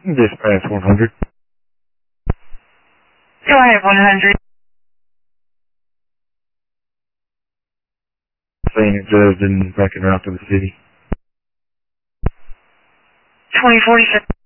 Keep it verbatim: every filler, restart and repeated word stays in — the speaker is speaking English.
Dispatch one hundred. Go ahead, one hundred. Saying it Dresden, back en route to the city. twenty forty-six.